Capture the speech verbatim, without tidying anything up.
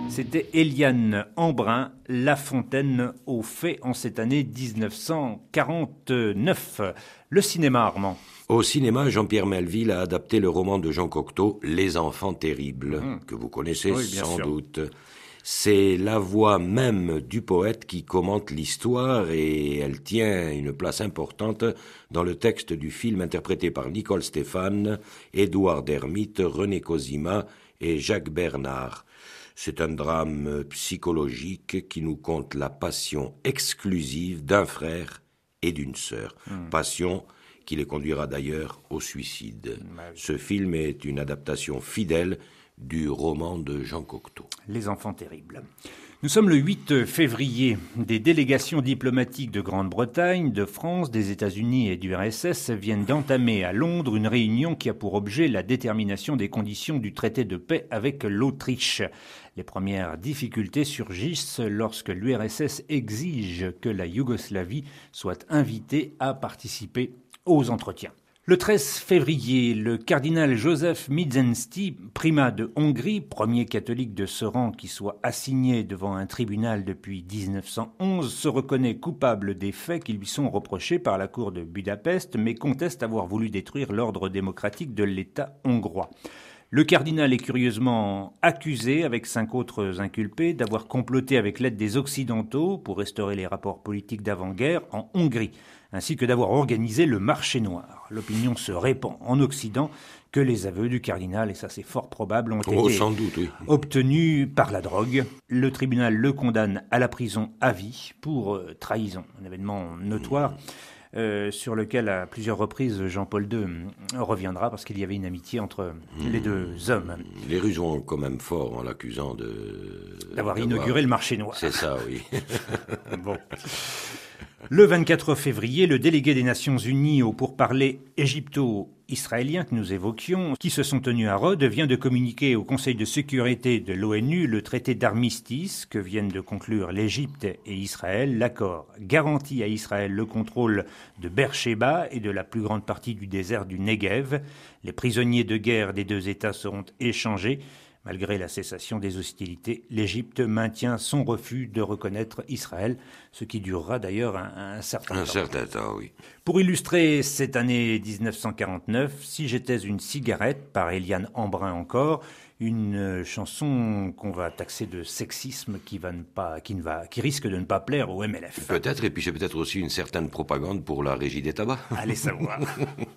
C'était Éliane Embrun, La Fontaine aux Fées en cette année dix-neuf cent quarante-neuf. Le cinéma, Armand. Au cinéma, Jean-Pierre Melville a adapté le roman de Jean Cocteau, Les Enfants Terribles, mmh. que vous connaissez oui, sans sûr. doute. C'est la voix même du poète qui commente l'histoire et elle tient une place importante dans le texte du film interprété par Nicole Stéphane, Édouard Dermite, René Cosima et Jacques Bernard. C'est un drame psychologique qui nous conte la passion exclusive d'un frère et d'une sœur. Mmh. Passion qui les conduira d'ailleurs au suicide. Mmh. Ce film est une adaptation fidèle du roman de Jean Cocteau. Les Enfants Terribles. Nous sommes le huit février. Des délégations diplomatiques de Grande-Bretagne, de France, des États-Unis et du R S S viennent d'entamer à Londres une réunion qui a pour objet la détermination des conditions du traité de paix avec l'Autriche. Les premières difficultés surgissent lorsque l'U R S S exige que la Yougoslavie soit invitée à participer aux entretiens. Le treize février, le cardinal Joseph Mizensty, primat de Hongrie, premier catholique de ce rang qui soit assigné devant un tribunal depuis dix-neuf cent onze, se reconnaît coupable des faits qui lui sont reprochés par la cour de Budapest, mais conteste avoir voulu détruire l'ordre démocratique de l'État hongrois. Le cardinal est curieusement accusé, avec cinq autres inculpés, d'avoir comploté avec l'aide des Occidentaux pour restaurer les rapports politiques d'avant-guerre en Hongrie, ainsi que d'avoir organisé le marché noir. L'opinion se répand en Occident que les aveux du cardinal, et ça c'est fort probable, ont oh, été sans doute, oui. obtenus par la drogue. Le tribunal le condamne à la prison à vie pour euh, trahison, un événement notoire. Mmh. Euh, sur lequel à plusieurs reprises Jean-Paul deux euh, reviendra parce qu'il y avait une amitié entre mmh. les deux hommes. Les Russes ont quand même fort en l'accusant de... D'avoir, d'avoir inauguré le marché noir. C'est ça, oui. Bon. Le vingt-quatre février, le délégué des Nations Unies aux pourparlers égypto-israéliens que nous évoquions, qui se sont tenus à Rhodes, vient de communiquer au Conseil de sécurité de l'ONU le traité d'armistice que viennent de conclure l'Égypte et Israël. L'accord garantit à Israël le contrôle de Beersheba et de la plus grande partie du désert du Negev. Les prisonniers de guerre des deux États seront échangés. Malgré la cessation des hostilités, l'Égypte maintient son refus de reconnaître Israël, ce qui durera d'ailleurs un, un certain un temps. Un certain temps, oui. Pour illustrer cette année dix-neuf cent quarante-neuf, Si j'étais une cigarette, par Éliane Embrun encore, une chanson qu'on va taxer de sexisme qui, va ne pas, qui, ne va, qui risque de ne pas plaire au M L F. Peut-être, et puis c'est peut-être aussi une certaine propagande pour la régie des tabacs. Allez savoir.